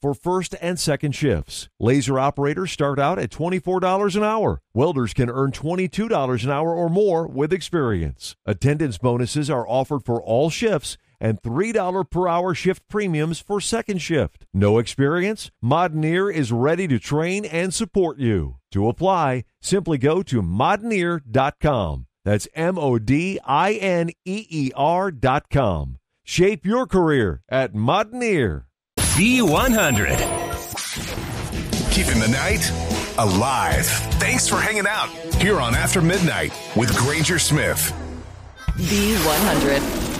for first and second shifts. Laser operators start out at $24 an hour. Welders can earn $22 an hour or more with experience. Attendance bonuses are offered for all shifts and $3 per hour shift premiums for second shift. No experience? Modneer is ready to train and support you. To apply, simply go to modneer.com. That's MODINEER.com. Shape your career at Modneer. B100. Keeping the night alive. Thanks for hanging out here on After Midnight with Granger Smith. B100.